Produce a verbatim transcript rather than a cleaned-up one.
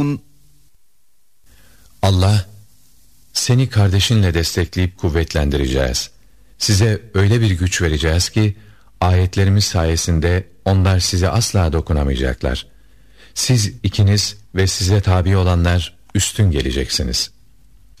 Allah, seni kardeşinle destekleyip kuvvetlendireceğiz. Size öyle bir güç vereceğiz ki, ayetlerimiz sayesinde onlar size asla dokunamayacaklar. Siz ikiniz ve size tabi olanlar üstün geleceksiniz.